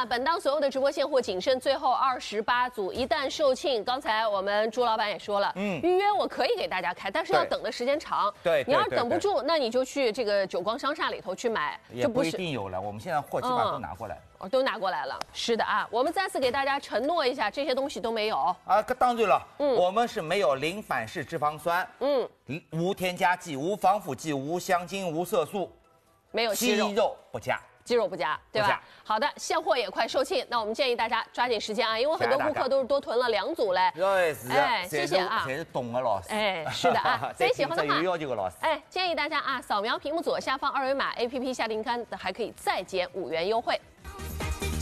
啊，本档所有的直播现货仅剩最后28组，一旦售罄，刚才我们朱老板也说了，预约我可以给大家开，但是要等的时间长。 对， 你要是等不住，那你就去这个久光商厦里头去买， 也不一定有了。我们现在货基本上都拿过来。 都拿过来了，是的啊，我们再次给大家承诺一下，这些东西都没有啊。当然了，我们是没有零反式脂肪酸，无添加剂、无防腐剂、无香精、无色素， 没有鸡肉不加。 鸡肉不加，对吧？好的，现货也快售罄，那我们建议大家抓紧时间啊，因为很多顾客都是多囤了2组嘞。 哎， 谢谢啊， 侪是懂的老师。 哎，是的啊，所以喜欢的话， 有要求的老师。 哎，建议大家啊，扫描屏幕左下方2维码 APP 下订单，还可以再减5元优惠。